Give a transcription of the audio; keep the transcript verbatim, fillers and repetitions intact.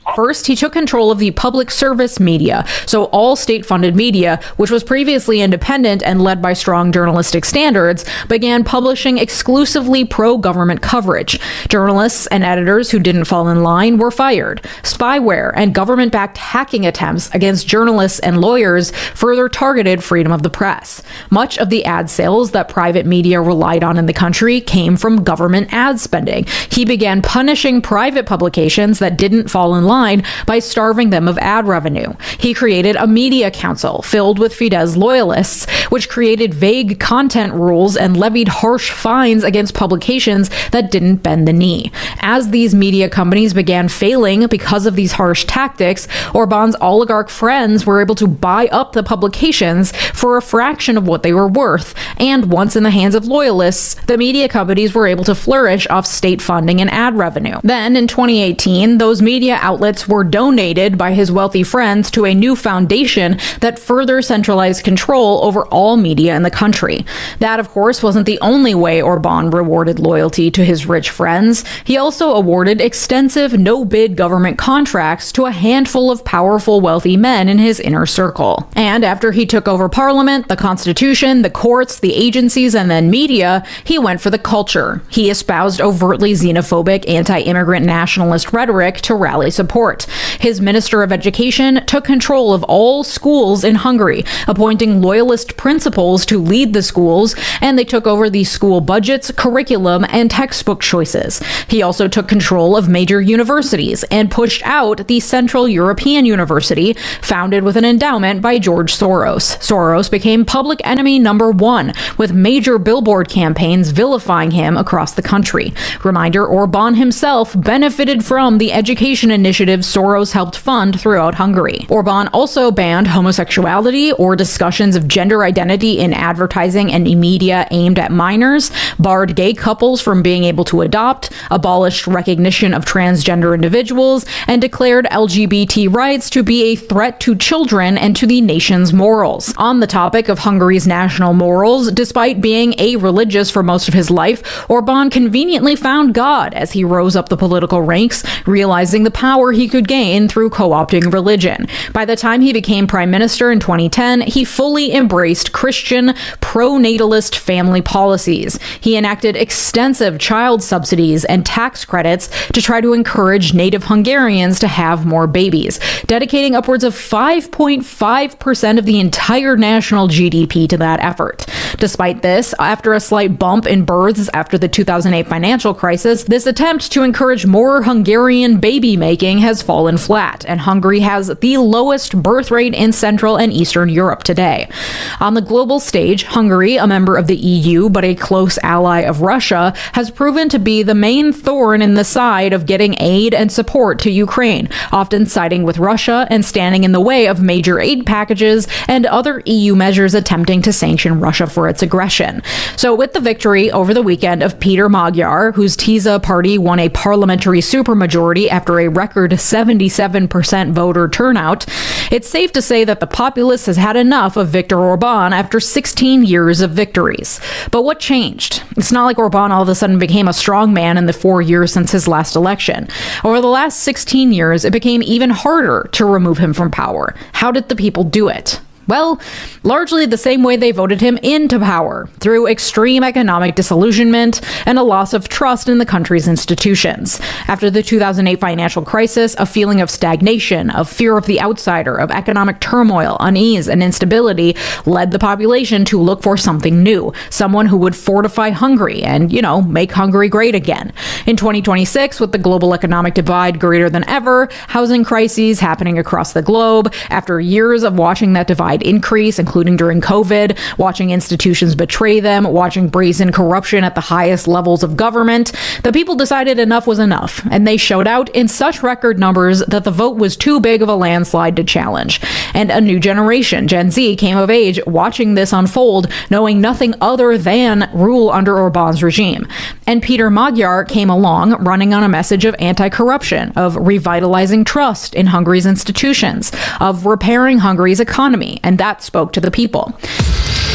First, he took control of the public service media, so all state-funded media, which was previously independent and led by strong journalistic standards, began publishing exclusively pro-government coverage. Journalists and editors who didn't fall in line were fired. Spyware and government-backed hacking attempts against journalists and lawyers further targeted freedom of the press. Much of the ad sales that private media relied on in the country came from government ad spending. He began punishing private publications that didn't fall in line line by starving them of ad revenue. He created a media council filled with Fidesz loyalists, which created vague content rules and levied harsh fines against publications that didn't bend the knee. As these media companies began failing because of these harsh tactics, Orban's oligarch friends were able to buy up the publications for a fraction of what they were worth, and once in the hands of loyalists, the media companies were able to flourish off state funding and ad revenue. Then, in twenty eighteen, those media outlets were donated by his wealthy friends to a new foundation that further centralized control over all media in the country. That, of course, wasn't the only way Orban rewarded loyalty to his rich friends. He also awarded extensive no-bid government contracts to a handful of powerful, wealthy men in his inner circle. And after he took over parliament, the constitution, the courts, the agencies, and then media, he went for the culture. He espoused overtly xenophobic, anti-immigrant nationalist rhetoric to rally support. His Minister of Education took control of all schools in Hungary, appointing loyalist principals to lead the schools, and they took over the school budgets, curriculum, and textbook choices. He also took control of major universities and pushed out the Central European University, founded with an endowment by George Soros. Soros became public enemy number one, with major billboard campaigns vilifying him across the country. Reminder, Orban himself benefited from the education initiative Soros helped fund throughout Hungary. Orban also banned homosexuality or discussions of gender identity in advertising and media aimed at minors, barred gay couples from being able to adopt, abolished recognition of transgender individuals, and declared L G B T rights to be a threat to children and to the nation's morals. On the topic of Hungary's national morals, despite being a-religious for most of his life, Orban conveniently found God as he rose up the political ranks, realizing the power he could gain through co-opting religion. By the time he became prime minister in twenty ten, he fully embraced Christian, pro-natalist family policies. He enacted extensive child subsidies and tax credits to try to encourage native Hungarians to have more babies, dedicating upwards of five point five percent of the entire national G D P to that effort. Despite this, after a slight bump in births after the two thousand eight financial crisis, this attempt to encourage more Hungarian baby making has fallen flat, and Hungary has the lowest birth rate in Central and Eastern Europe today. On the global stage, Hungary, a member of the E U but a close ally of Russia, has proven to be the main thorn in the side of getting aid and support to Ukraine, often siding with Russia and standing in the way of major aid packages and other E U measures attempting to sanction Russia for its aggression. So with the victory over the weekend of Peter Magyar, whose Tisza party won a parliamentary supermajority after a record seventy-seven percent voter turnout, it's safe to say that the populace has had enough of Viktor Orban after sixteen years of victories. But what changed? It's not like Orban all of a sudden became a strong man in the four years since his last election. Over the last sixteen years, it became even harder to remove him from power. How did the people do it? Well, largely the same way they voted him into power, through extreme economic disillusionment and a loss of trust in the country's institutions. After the two thousand eight financial crisis, a feeling of stagnation, of fear of the outsider, of economic turmoil, unease, and instability led the population to look for something new, someone who would fortify Hungary and, you know, make Hungary great again. In twenty twenty-six, with the global economic divide greater than ever, housing crises happening across the globe, after years of watching that divide increase, including during COVID, watching institutions betray them, watching brazen corruption at the highest levels of government, the people decided enough was enough, and they showed out in such record numbers that the vote was too big of a landslide to challenge. And a new generation, Gen Z, came of age watching this unfold, knowing nothing other than rule under Orban's regime. And Peter Magyar came along, running on a message of anti-corruption, of revitalizing trust in Hungary's institutions, of repairing Hungary's economy, and that spoke to the people.